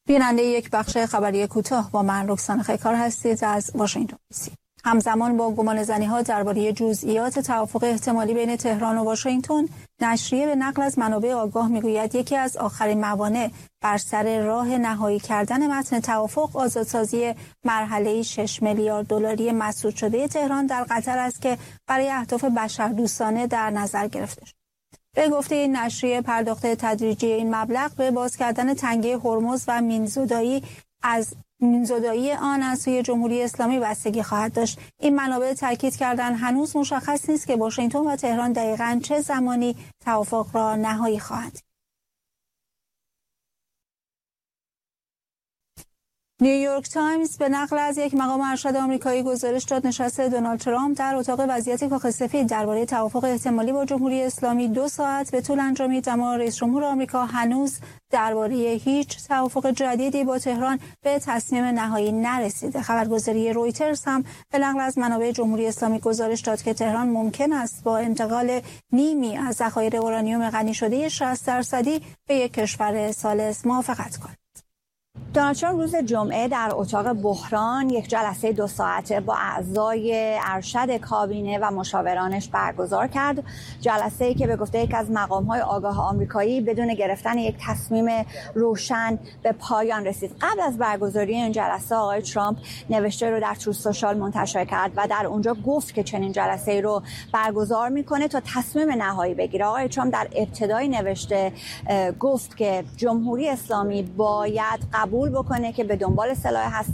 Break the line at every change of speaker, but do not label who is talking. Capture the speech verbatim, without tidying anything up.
بیننده یک بخش خبری کوتاه با من رکسان خیکار هستید از واشنگتن دی سی. همزمان با گمانه‌زنی‌ها درباره جزئیات توافق احتمالی بین تهران و واشنگتن، نشریه به نقل از منابع آگاه میگوید یکی از آخرین موانع بر سر راه نهایی کردن متن توافق آزادسازی مرحله شش میلیارد دلاری مسدود شده تهران در قطر است که برای اهداف بشردوستانه در نظر گرفته شد. به گفته این نشریه، پرداخت تدریجی این مبلغ به باز کردن تنگه هرمز و مینزودایی از مینزودایی آن از سوی جمهوری اسلامی بستگی خواهد داشت. این منابع تاکید کردند هنوز مشخص نیست که واشنگتن و تهران دقیقاً چه زمانی توافق را نهایی خواهند. نیویورک تایمز به نقل از یک مقام ارشد آمریکایی گزارش داد نشست دونالد ترامپ در اتاق وضعیت کاخ سفید درباره توافق احتمالی با جمهوری اسلامی دو ساعت به طول انجامید، اما رئیس جمهور آمریکا هنوز درباره هیچ توافق جدیدی با تهران به تصمیم نهایی نرسیده. خبرگزاری رویترز هم به نقل از منابع جمهوری اسلامی گزارش داد که تهران ممکن است با انتقال نیمی از ذخایر اورانیوم غنی شده شصت درصدی به یک کشور ثالث موافقت کند.
دونالد ترامپ روز جمعه در اتاق بحران یک جلسه دو ساعته با اعضای ارشد کابینه و مشاورانش برگزار کرد. جلسه‌ای که به گفته یک از مقام‌های آگاه آمریکایی بدون گرفتن یک تصمیم روشن به پایان رسید. قبل از برگزاری این جلسه آقای ترامپ نوشته رو در تروث سوشال منتشر کرد و در اونجا گفت که چنین جلسه‌ای رو برگزار می‌کنه تا تصمیم نهایی بگیره. آقای ترامپ در ابتدای نوشته گفت که جمهوری اسلامی باید قبول بکنه که به دنبال سلاح هسته